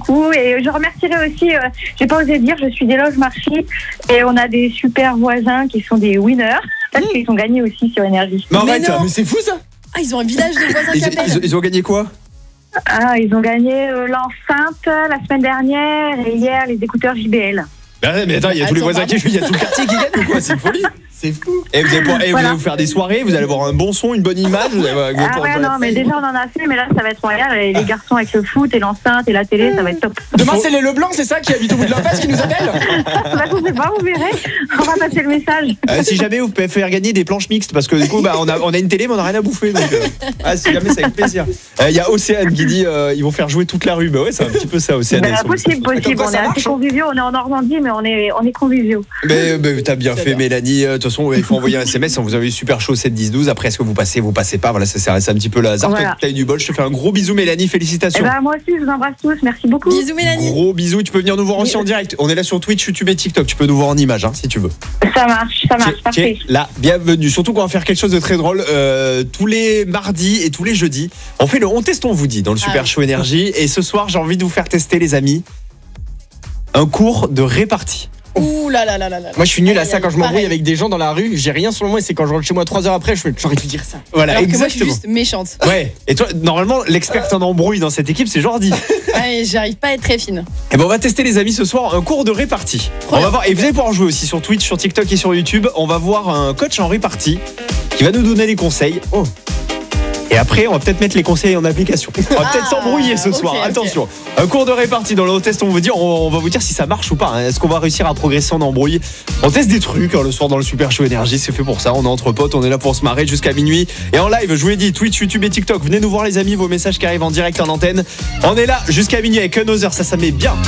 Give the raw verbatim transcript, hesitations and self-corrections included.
beaucoup. Et je remercierai aussi, euh, j'ai pas osé dire, je suis des loges Marchi et on a des super voisins qui sont des winners parce mmh. qu'ils ont gagné aussi sur Énergie. Mais Mais arrête, non. mais c'est fou ça. Ah, ils ont un village de voisins Ils, qui appellent. ils- ils ont gagné quoi? Ah, ils ont gagné euh, l'enceinte la semaine dernière et hier les écouteurs J B L. Bah ouais, mais attends, il y a tous les Attends, voisins qui jouent, il y a tout le quartier qui gagne ou quoi? C'est une folie. C'est fou. Et vous allez, pouvoir- et vous Voilà. allez vous faire des soirées, vous allez avoir un bon son, une bonne image. Vous allez, vous allez Ah pouvoir ouais, faire la non, mais fête. déjà on en a fait, mais là ça va être royal. Et les garçons avec le foot et l'enceinte et la télé, ça va être top. Demain c'est les Leblanc, c'est ça qui habite au bout de la face qui nous appelle. Bah, je sais pas, vous verrez. On va passer le message. Euh, si jamais vous pouvez faire gagner des planches mixtes, parce que du coup, bah, on, a, on a une télé, mais on n'a rien à bouffer. Donc, euh, ah, si jamais, c'est avec plaisir. Il euh, y a Océane qui dit euh, ils vont faire jouer toute la rue. Bah ouais, c'est un petit peu ça, Océane. Bah, elles sont- possible, possible. Comme quoi, On ça est assez marche, hein. conviviaux. On est en Normandie, mais on est, on est conviviaux. Mais, mais t'as bien C'est fait, bien. Mélanie. Euh, De toute façon, il faut envoyer un S M S. On vous avez eu super chaud sept dix douze. Après, est-ce que vous passez, vous passez pas? Voilà, ça c'est c'est un petit peu le hasard. Voilà. Toi, t'as eu du bol. Je te fais un gros bisou, Mélanie. Et Félicitations. bah, moi aussi, je vous embrasse tous. Merci beaucoup. Bisous, Mélanie. Gros bisous. Tu peux venir nous voir aussi en direct. On est là sur Twitch, YouTube et TikTok. Tu peux nous voir en image, hein, si tu veux. Ça marche, ça marche. Tu es Parfait. la bienvenue. Surtout qu'on va faire quelque chose de très drôle euh, tous les mardis et tous les jeudis. On fait le on teste, on vous dit dans le Super Ah. Show Énergie. Et ce soir, j'ai envie de vous faire tester, les amis, un cours de répartie. Ouh là là là là là. Moi je suis nul à Aïe, ça aïe, quand je m'embrouille pareil. avec des gens dans la rue, j'ai rien sur le moi et c'est quand je rentre chez moi trois heures après, je fais j'aurais dû dire ça. Voilà, Alors que moi, je suis exactement. juste méchante. Ouais. Et toi, normalement, l'experte en embrouille dans cette équipe, c'est Jordi. Ouais, j'arrive pas à être très fine. Et ben, on va tester, les amis, ce soir un cours de répartie. Trop On va bien. voir. Et vous allez pouvoir jouer aussi sur Twitch, sur TikTok et sur YouTube. On va voir un coach en répartie qui va nous donner des conseils. Oh. Et après, on va peut-être mettre les conseils en application. On va Ah, peut-être s'embrouiller ce ok, soir. ok. Attention. Un cours de répartie dans le test, on vous dit, on, on va vous dire si ça marche ou pas. hein. Est-ce qu'on va réussir à progresser en embrouille? On teste des trucs hein, le soir dans le Super Show Énergie. C'est fait pour ça. On est entre potes, on est là pour se marrer jusqu'à minuit. Et en live, je vous l'ai dit, Twitch, YouTube et TikTok. Venez nous voir, les amis. Vos messages qui arrivent en direct en antenne. On est là jusqu'à minuit avec Another. Ça, ça met bien.